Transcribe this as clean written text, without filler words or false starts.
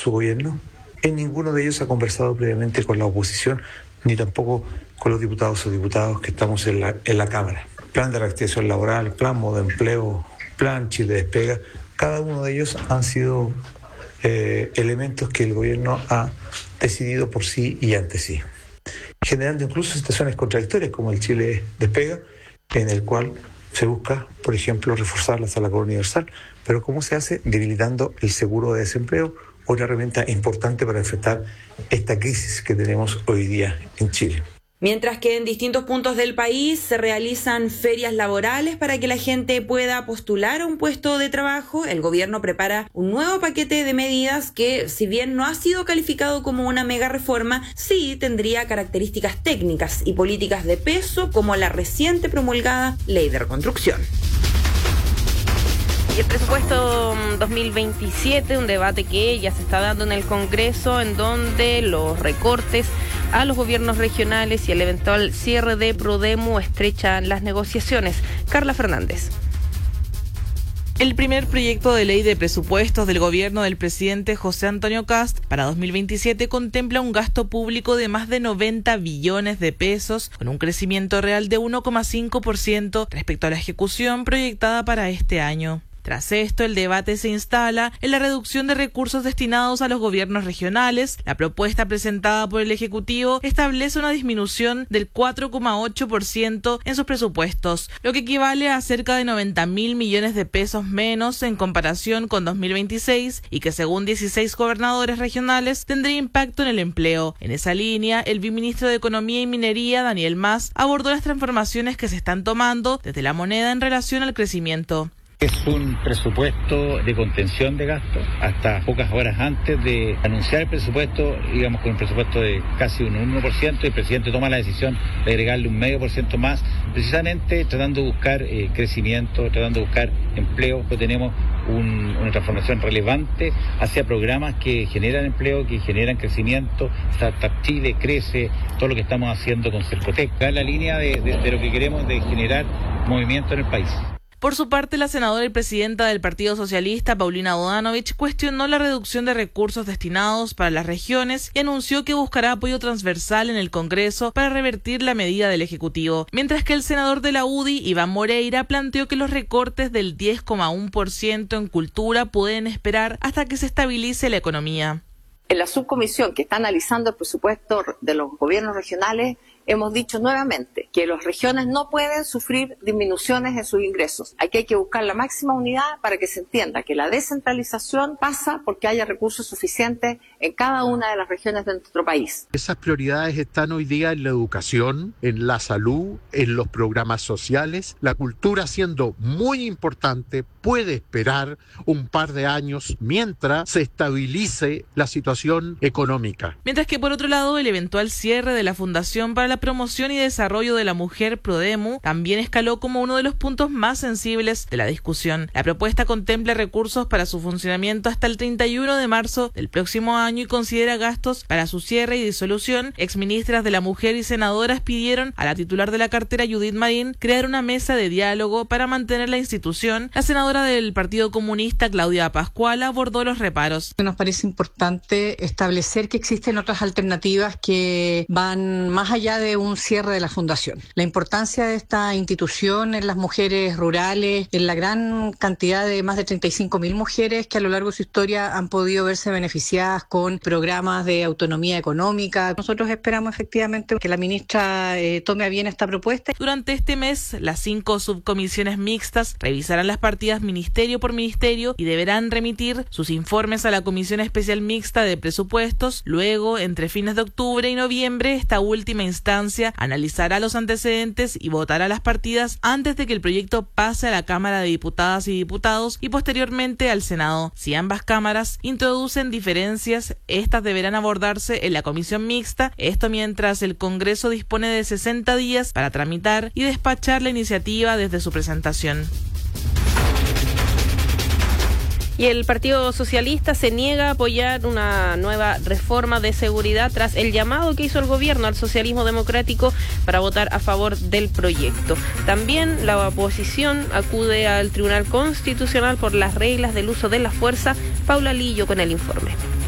su gobierno. En ninguno de ellos ha conversado previamente con la oposición, ni tampoco con los diputados o diputadas que estamos en la Cámara. Plan de reactivación laboral, plan modo de empleo, plan Chile Despega, cada uno de ellos han sido elementos que el gobierno ha decidido por sí y ante sí, generando incluso situaciones contradictorias como el Chile Despega, en el cual se busca, por ejemplo, reforzar la sala universal, pero ¿cómo se hace? Debilitando el seguro de desempleo, otra herramienta importante para enfrentar esta crisis que tenemos hoy día en Chile. Mientras que en distintos puntos del país se realizan ferias laborales para que la gente pueda postular a un puesto de trabajo, el gobierno prepara un nuevo paquete de medidas que, si bien no ha sido calificado como una mega reforma, sí tendría características técnicas y políticas de peso como la reciente promulgada Ley de Reconstrucción. Y el presupuesto 2027, un debate que ya se está dando en el Congreso, en donde los recortes a los gobiernos regionales y el eventual cierre de Prodemu estrechan las negociaciones. Carla Fernández. El primer proyecto de ley de presupuestos del gobierno del presidente José Antonio Kast para 2027 contempla un gasto público de más de 90 billones de pesos, con un crecimiento real de 1,5% respecto a la ejecución proyectada para este año. Tras esto, el debate se instala en la reducción de recursos destinados a los gobiernos regionales. La propuesta presentada por el Ejecutivo establece una disminución del 4,8% en sus presupuestos, lo que equivale a cerca de 90.000 millones de pesos menos en comparación con 2026 y que, según 16 gobernadores regionales, tendría impacto en el empleo. En esa línea, el viceministro de Economía y Minería, Daniel Mas, abordó las transformaciones que se están tomando desde la moneda en relación al crecimiento. Es un presupuesto de contención de gastos. Hasta pocas horas antes de anunciar el presupuesto, íbamos con un presupuesto de casi un 1%, y el presidente toma la decisión de agregarle un 0,5% más, precisamente tratando de buscar crecimiento, tratando de buscar empleo. Tenemos una transformación relevante hacia programas que generan empleo, que generan crecimiento. Startup Chile crece, todo lo que estamos haciendo con Cercotec. Es la línea de lo que queremos de generar movimiento en el país. Por su parte, la senadora y presidenta del Partido Socialista, Paulina Bodanovich, cuestionó la reducción de recursos destinados para las regiones y anunció que buscará apoyo transversal en el Congreso para revertir la medida del Ejecutivo. Mientras que el senador de la UDI, Iván Moreira, planteó que los recortes del 10,1% en cultura pueden esperar hasta que se estabilice la economía. En la subcomisión que está analizando el presupuesto de los gobiernos regionales, hemos dicho nuevamente que las regiones no pueden sufrir disminuciones en sus ingresos. Aquí hay que buscar la máxima unidad para que se entienda que la descentralización pasa porque haya recursos suficientes en cada una de las regiones de nuestro país. Esas prioridades están hoy día en la educación, en la salud, en los programas sociales. La cultura, siendo muy importante, puede esperar un par de años mientras se estabilice la situación económica. Mientras que, por otro lado, el eventual cierre de la Fundación para la Promoción y Desarrollo de la Mujer, Prodemu, también escaló como uno de los puntos más sensibles de la discusión. La propuesta contempla recursos para su funcionamiento hasta el 31 de marzo del próximo año y considera gastos para su cierre y disolución. Exministras de la Mujer y senadoras pidieron a la titular de la cartera, Judith Marín, crear una mesa de diálogo para mantener la institución. La senadora del Partido Comunista, Claudia Pascual, abordó los reparos. Nos parece importante establecer que existen otras alternativas que van más allá de un cierre de la fundación. La importancia de esta institución en las mujeres rurales, en la gran cantidad de más de 35.000 mujeres que a lo largo de su historia han podido verse beneficiadas con programas de autonomía económica. Nosotros esperamos efectivamente que la ministra tome a bien esta propuesta. Durante este mes, las 5 subcomisiones mixtas revisarán las partidas ministerio por ministerio y deberán remitir sus informes a la Comisión Especial Mixta de Presupuestos. Luego, entre fines de octubre y noviembre, esta última instancia analizará los antecedentes y votará las partidas antes de que el proyecto pase a la Cámara de Diputadas y Diputados y posteriormente al Senado. Si ambas cámaras introducen diferencias, estas deberán abordarse en la comisión mixta, esto mientras el Congreso dispone de 60 días para tramitar y despachar la iniciativa desde su presentación. Y el Partido Socialista se niega a apoyar una nueva reforma de seguridad tras el llamado que hizo el gobierno al socialismo democrático para votar a favor del proyecto. También la oposición acude al Tribunal Constitucional por las reglas del uso de la fuerza. Paula Lillo con el informe.